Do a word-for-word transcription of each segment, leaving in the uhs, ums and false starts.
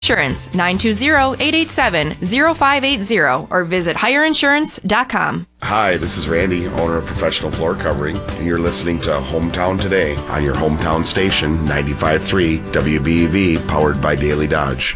Insurance, nine two zero, eight eight seven, zero five eight zero, or visit hire insurance dot com. Hi, this is Randy, owner of Professional Floor Covering, and you're listening to Hometown Today on your hometown station, ninety-five point three W B E V, powered by Daily Dodge.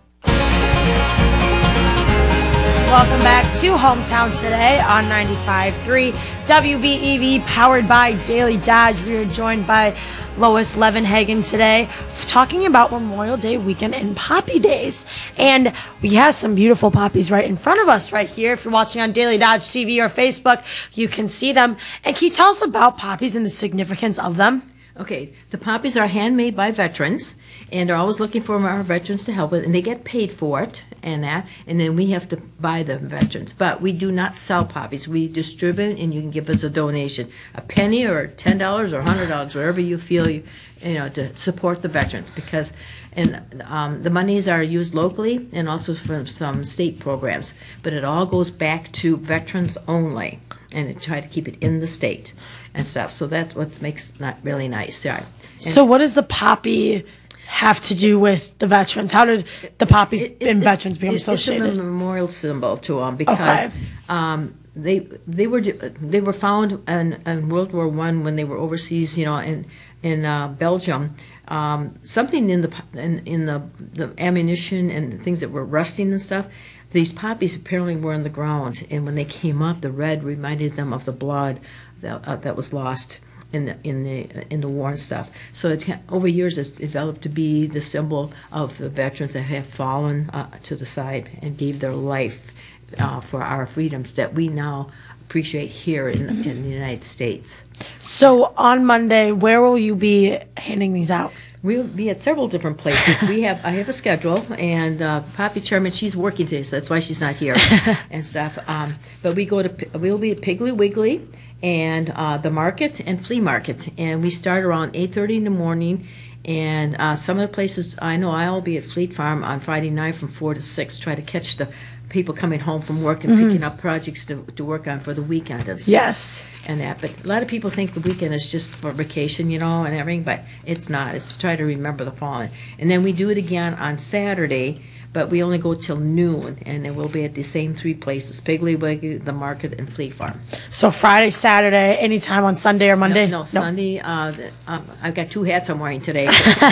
Welcome back to Hometown Today on ninety-five point three W B E V, powered by Daily Dodge. We are joined by Lois Levenhagen today, talking about Memorial Day weekend and Poppy Days. And we have some beautiful poppies right in front of us right here. If you're watching on Daily Dodge T V or Facebook, you can see them. And can you tell us about poppies and the significance of them? Okay, the poppies are handmade by veterans, and they're always looking for our veterans to help with, and they get paid for it and that, and then we have to buy the veterans. But we do not sell poppies. We distribute, and you can give us a donation, a penny or ten dollars or one hundred dollars, whatever you feel, you, you know, to support the veterans, because and um, the monies are used locally and also for some state programs, but it all goes back to veterans only, and try to keep it in the state and stuff. So that's what makes not really nice. Yeah. And so what does the poppy have to do with the veterans? How did the poppies it, it, and veterans become it, associated? It's a memorial symbol to them because okay. um, they they were they were found in, in World War One when they were overseas, you know, in in uh, Belgium. Um, something in the in, in the, the ammunition and things that were rusting and stuff. These poppies apparently were in the ground, and when they came up, the red reminded them of the blood that, uh, that was lost in the in the in the war and stuff. So it, over years, it's developed to be the symbol of the veterans that have fallen uh, to the side and gave their life uh, for our freedoms that we now appreciate here in, in the United States. So on Monday, where will you be handing these out? We'll be at several different places. We have I have a schedule, and uh, Poppy Chairman, she's working today, so that's why she's not here and stuff. Um, but we go to we'll be at Piggly Wiggly and uh, the market and flea market, and we start around eight thirty in the morning. And uh, some of the places I know, I'll be at Fleet Farm on Friday night from four to six, try to catch the people coming home from work and mm-hmm. picking up projects to, to work on for the weekend and stuff. Yes. And that. But a lot of people think the weekend is just for vacation, you know, and everything, but it's not. It's to try to remember the fallen. And then we do it again on Saturday, but we only go till noon, and then we'll be at the same three places, Piggly Wiggly, the market, and Fleet Farm. So Friday, Saturday, anytime on Sunday or Monday? No, no, no. Sunday, uh, um, I've got two hats I'm wearing today.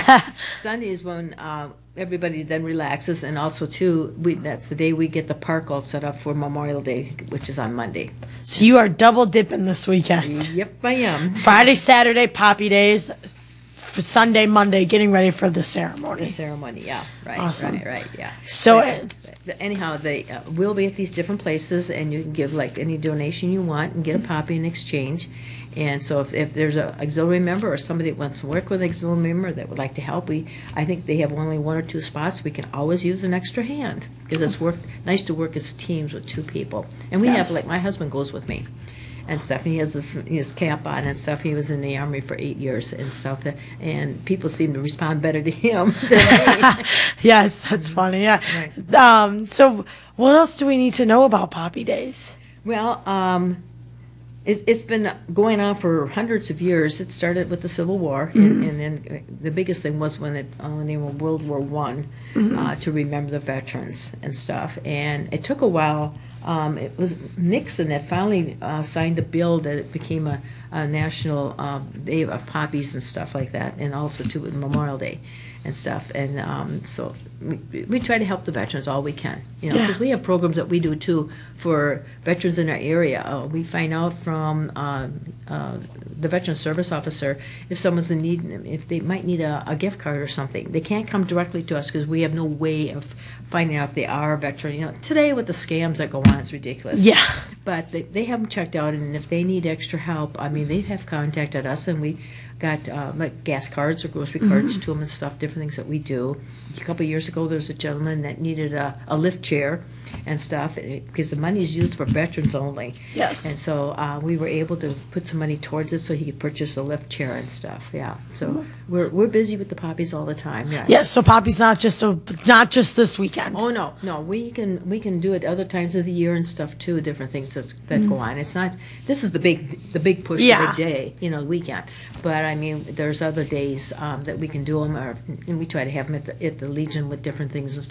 Sunday is when uh, everybody then relaxes, and also, too, we, that's the day we get the park all set up for Memorial Day, which is on Monday. So you are double dipping this weekend. Yep, I am. Friday, Saturday, Poppy Days. For Sunday, Monday, getting ready for the ceremony. The ceremony, yeah, right, awesome. right, right, yeah. So, but, anyhow, they uh, will be at these different places, and you can give like any donation you want and get a poppy in exchange. And so, if, if there's an auxiliary member or somebody that wants to work with an auxiliary member that would like to help, we I think they have only one or two spots. We can always use an extra hand because it's work nice to work as teams with two people. And we yes. have like my husband goes with me. And stuff. He has this his cap on and stuff. He was in the Army for eight years and stuff. And people seem to respond better to him than me. Yes, that's funny. Yeah. Right. Um, so, what else do we need to know about Poppy Days? Well, um, it's, it's been going on for hundreds of years. It started with the Civil War, mm-hmm. and, and then the biggest thing was when it uh, when they were World War One, mm-hmm. uh, to remember the veterans and stuff. And it took a while. Um, it was Nixon that finally uh, signed a bill that it became a, a national um, day of poppies and stuff like that, and also too with Memorial Day and stuff. And um, so we, we try to help the veterans all we can, you know, because yeah. we have programs that we do too for veterans in our area. Uh, we find out from uh, uh, the veteran service officer if someone's in need, if they might need a, a gift card or something. They can't come directly to us because we have no way of finding out if they are a veteran. You know, today with the scams that go on, it's ridiculous. Yeah. But they, they have them checked out, and if they need extra help, I mean, they have contacted us, and we got uh, like gas cards or grocery cards mm-hmm. to them and stuff, different things that we do. A couple of years ago, there was a gentleman that needed a, a lift chair, and stuff, eh, because the money is used for veterans only. Yes. And so uh, we were able to put some money towards it so he could purchase a lift chair and stuff, yeah. So we're, we're busy with the poppies all the time, yeah. Yes, so Poppy's not just a, not just this weekend. Oh, no, no, we can, we can do it other times of the year and stuff too, different things that's, that go on. It's not, this is the big, the big push, the Yeah. big day, you know, the weekend. But I mean, there's other days um, that we can do them, or, and we try to have them at the, at the Legion with different things and stuff